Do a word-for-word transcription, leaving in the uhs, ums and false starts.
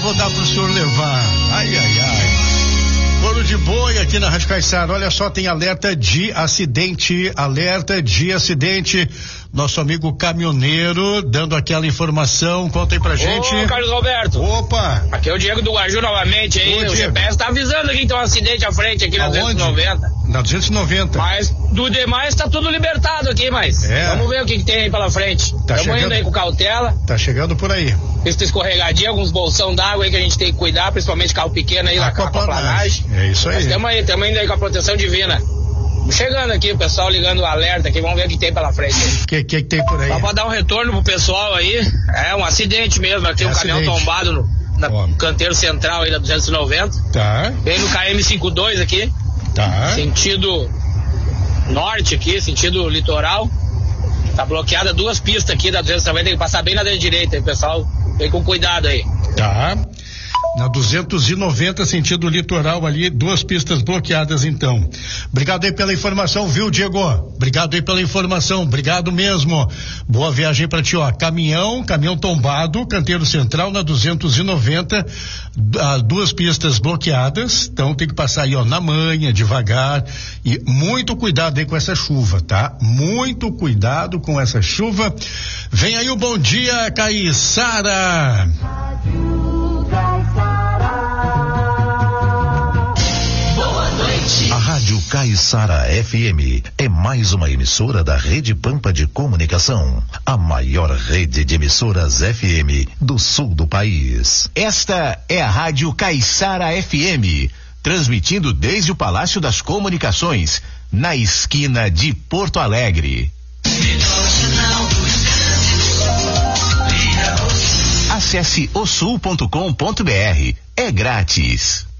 vou dar pro senhor levar. Ai, ai, ai. Couro de boi aqui na Rádio Caiçara. Olha só, tem alerta de acidente, alerta de acidente. Nosso amigo caminhoneiro dando aquela informação. Conta aí pra gente. Ô, Carlos Roberto. Opa. Aqui é o Diego do Guaju novamente aí. Ô, o G P S tá avisando aqui que tem um acidente à frente aqui na duzentos e noventa. Na duzentos e noventa. Mas do demais tá tudo libertado aqui, mas é. Vamos ver o que, que tem aí pela frente. Tá Estamos indo aí com cautela. Tá chegando por aí. Pista escorregadia, alguns bolsão d'água aí que a gente tem que cuidar, principalmente carro pequeno aí, na aquaplanagem. É isso aí. Mas estamos aí, estamos indo aí com a proteção divina. Chegando aqui, o pessoal ligando o alerta aqui, vamos ver o que tem pela frente. O que, que que tem por aí? Só pra dar um retorno pro pessoal aí, é um acidente mesmo, tem é um acidente. Caminhão tombado no na canteiro central aí da duzentos e noventa. Tá. Bem no K M cinquenta e dois aqui. Tá. Sentido norte aqui, sentido litoral. Tá bloqueada duas pistas aqui da duzentos e noventa, tem que passar bem na direita aí, pessoal. Vem com cuidado aí. Tá. Na duzentos e noventa, sentido litoral ali, duas pistas bloqueadas então. Obrigado aí pela informação, viu, Diego? Obrigado aí pela informação, obrigado mesmo. Boa viagem pra ti, ó. Caminhão, caminhão tombado, canteiro central na duzentos e noventa, duas pistas bloqueadas, então tem que passar aí, ó, na manha, devagar e muito cuidado aí com essa chuva, tá? Muito cuidado com essa chuva. Vem aí o bom dia, Caiçara. A Rádio Caiçara F M é mais uma emissora da Rede Pampa de Comunicação, a maior rede de emissoras F M do sul do país. Esta é a Rádio Caiçara F M, transmitindo desde o Palácio das Comunicações, na esquina de Porto Alegre. Acesse o sul ponto com ponto br, é grátis.